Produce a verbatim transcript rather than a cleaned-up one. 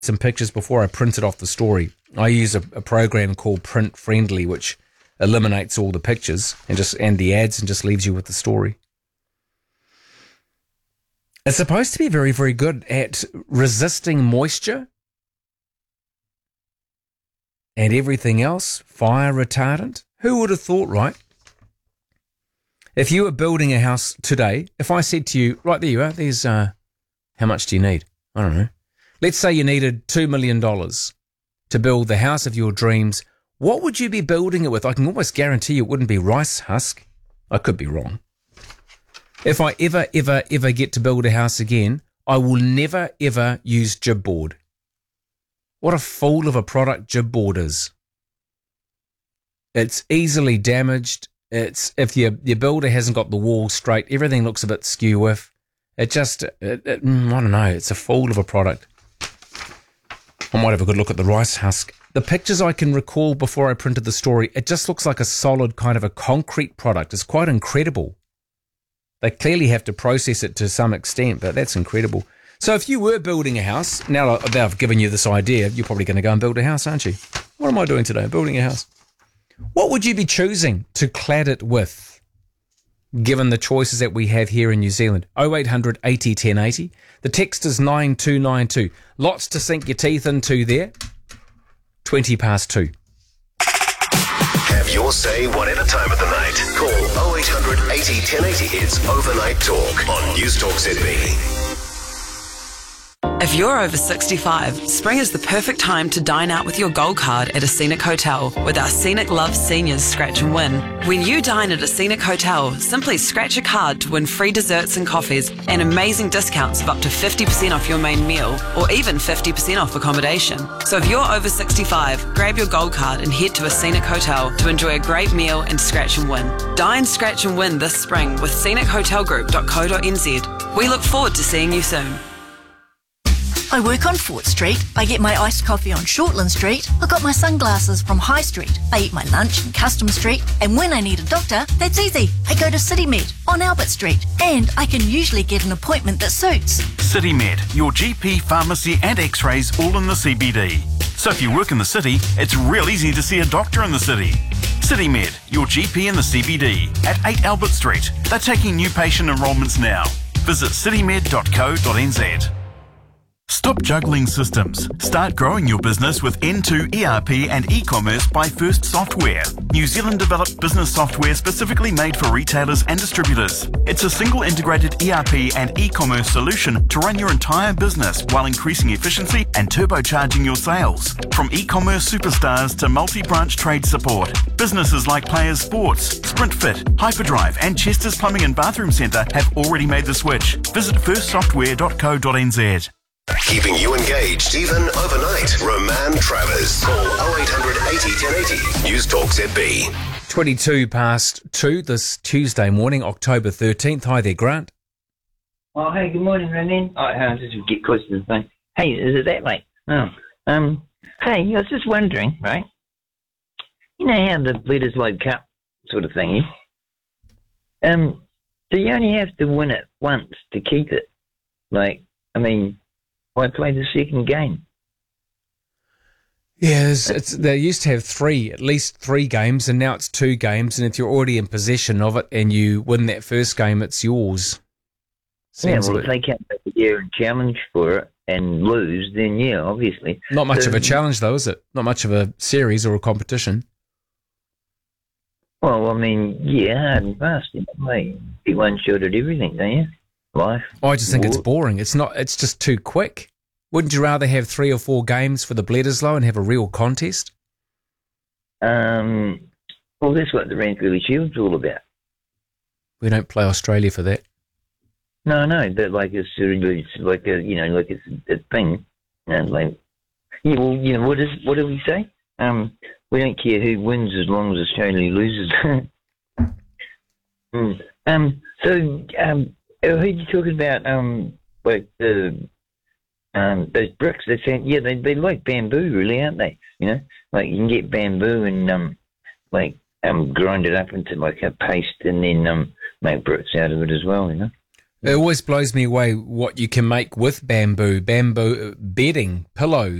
some pictures before I printed off the story. I use a, a program called Print Friendly, which eliminates all the pictures and just and the ads and just leaves you with the story. It's supposed to be very, very good at resisting moisture and everything else, fire retardant. Who would have thought, right? If you were building a house today, if I said to you, right, there you are, there's, uh, how much do you need? I don't know. Let's say you needed two million dollars to build the house of your dreams. What would you be building it with? I can almost guarantee you it wouldn't be rice husk. I could be wrong. If I ever, ever, ever get to build a house again, I will never, ever use Gibboard. What a fool of a product Gibboard is. It's easily damaged. It's if your your builder hasn't got the wall straight, everything looks a bit skew-with. It just, it, it, I don't know, it's a fool of a product. I might have a good look at the rice husk. The pictures I can recall before I printed the story, it just looks like a solid kind of a concrete product. It's quite incredible. They clearly have to process it to some extent, but that's incredible. So if you were building a house, now that I've given you this idea, you're probably going to go and build a house, aren't you? What am I doing today? Building a house. What would you be choosing to clad it with, given the choices that we have here in New Zealand? oh eight hundred eighty ten eighty. The text is nine two nine two. Lots to sink your teeth into there. twenty past two. Have your say whatever time of the night. Call oh eight hundred eighty ten eighty. It's Overnight Talk on News Talk Z B. If you're over sixty-five, spring is the perfect time to dine out with your gold card at a Scenic Hotel with our Scenic Love Seniors Scratch and Win. When you dine at a Scenic Hotel, simply scratch a card to win free desserts and coffees and amazing discounts of up to fifty percent off your main meal or even fifty percent off accommodation. So if you're over sixty-five, grab your gold card and head to a Scenic Hotel to enjoy a great meal and scratch and win. Dine, scratch and win this spring with scenic hotel group dot co dot n z. We look forward to seeing you soon. I work on Fort Street. I get my iced coffee on Shortland Street. I got my sunglasses from High Street. I eat my lunch in Custom Street. And when I need a doctor, that's easy. I go to CityMed on Albert Street. And I can usually get an appointment that suits. CityMed, your G P, pharmacy and x-rays all in the C B D. So if you work in the city, it's real easy to see a doctor in the city. CityMed, your G P in the C B D at eight Albert Street. They're taking new patient enrolments now. Visit citymed dot co dot n z. Stop juggling systems. Start growing your business with N two E R P and e-commerce by First Software. New Zealand developed business software specifically made for retailers and distributors. It's a single integrated E R P and e-commerce solution to run your entire business while increasing efficiency and turbocharging your sales. From e-commerce superstars to multi-branch trade support, businesses like Players Sports, SprintFit, Hyperdrive and Chester's Plumbing and Bathroom Centre have already made the switch. Visit first software dot co dot n z. Keeping you engaged even overnight. Roman Travers. Call oh eight hundred eighty ten eighty. News Talk Z B. twenty-two past two this Tuesday morning, October thirteenth. Hi there, Grant. Oh, hey, good morning, Roman. Oh, I just get questions. Thing. Hey, is it that late? Oh, um, hey, I was just wondering, right? You know how the Leaders World Cup sort of thing is? Um, do you only have to win it once to keep it? Like, I mean, why play the second game? Yeah, it's, it's, they used to have three, at least three games, and now it's two games. And if you're already in possession of it and you win that first game, it's yours. Seems yeah, well, if they come back here and challenge for it and lose, then yeah, obviously. Not much so, of a challenge, though, is it? Not much of a series or a competition. Well, I mean, yeah, hard and fast. You know, like, be one shot at everything, don't you? Life. I just think war. it's boring. It's not. It's just too quick. Wouldn't you rather have three or four games for the Bledisloe and have a real contest? Um. Well, that's what the Ranfurly Shield's all about. We don't play Australia for that. No, no, but like it's, it's like a, you know, like it's a thing. You know, like, yeah, well, you know, what is what do we say? Um, we don't care who wins as long as Australia loses. mm. Um. So, um. I heard you talking about um like the um those bricks. They said yeah they they like bamboo really, aren't they? You know, like you can get bamboo and um like um grind it up into like a paste and then um make bricks out of it as well. You know. It always blows me away what you can make with bamboo, bamboo bedding, pillows.